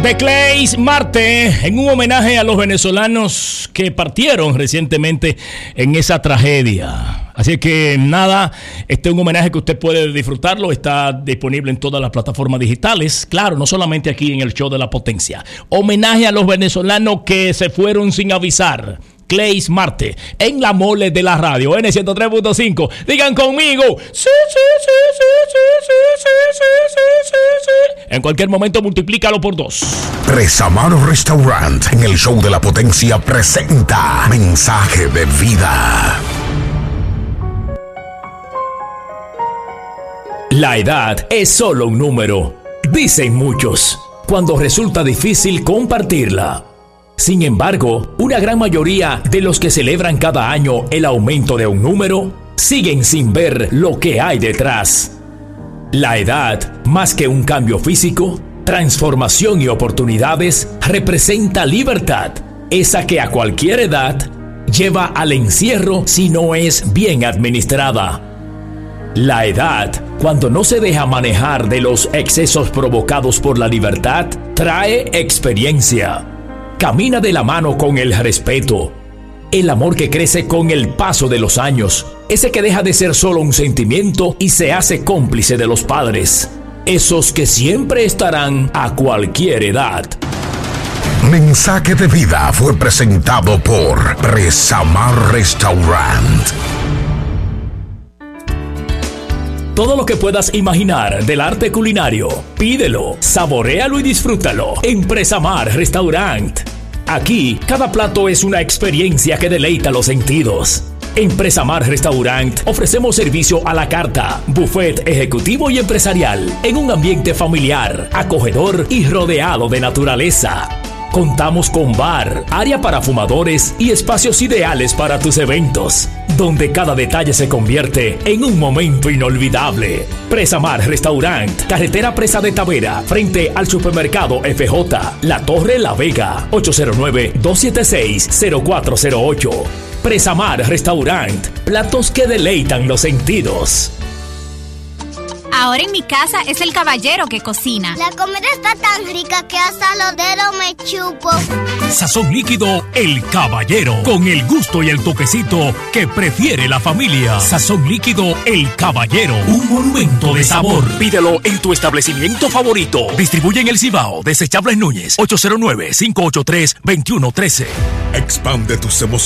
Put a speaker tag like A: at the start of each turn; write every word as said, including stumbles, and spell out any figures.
A: The Clays Marte, en un homenaje a los venezolanos que partieron recientemente en esa tragedia. Así que nada, este es un homenaje que usted puede disfrutarlo, está disponible en todas las plataformas digitales, claro, no solamente aquí en el show de La Potencia. Homenaje a los venezolanos que se fueron sin avisar. Clays Marte, en la mole de la radio, N ciento tres punto cinco. Digan conmigo, sí, sí, sí, sí, sí, sí, sí, sí, sí, sí, sí. En cualquier momento multiplícalo por dos.
B: Presamar Restaurant, en el show de La Potencia, presenta Mensaje de Vida.
C: La edad es solo un número, dicen muchos, cuando resulta difícil compartirla. Sin embargo, una gran mayoría de los que celebran cada año el aumento de un número siguen sin ver lo que hay detrás. La edad, más que un cambio físico, transformación y oportunidades, representa libertad, esa que a cualquier edad lleva al encierro si no es bien administrada. La edad, cuando no se deja manejar de los excesos provocados por la libertad, trae experiencia. Camina de la mano con el respeto, el amor que crece con el paso de los años, ese que deja de ser solo un sentimiento y se hace cómplice de los padres, esos que siempre estarán a cualquier edad.
B: Mensaje de Vida fue presentado por Presamar Restaurant.
C: Todo lo que puedas imaginar del arte culinario, pídelo, saboréalo y disfrútalo en Presamar Restaurant. Aquí, cada plato es una experiencia que deleita los sentidos. En Presamar Restaurant ofrecemos servicio a la carta, buffet ejecutivo y empresarial, en un ambiente familiar, acogedor y rodeado de naturaleza. Contamos con bar, área para fumadores y espacios ideales para tus eventos, donde cada detalle se convierte en un momento inolvidable. Presamar Restaurant, carretera Presa de Tavera, frente al supermercado F J, La Torre La Vega, ocho cero nueve, dos siete seis, cero cuatro cero ocho. Presamar Restaurant, platos que deleitan los sentidos.
D: Ahora en mi casa es el caballero que cocina.
E: La comida está tan rica que hasta los dedos me chupo.
F: Sazón líquido El Caballero, con el gusto y el toquecito que prefiere la familia. Sazón líquido El Caballero, un monumento de sabor. Pídelo en tu establecimiento favorito. Distribuye en El Cibao, Desechables Núñez, ocho cero nueve, cinco ocho tres, dos uno uno tres.
B: Expande tus emociones.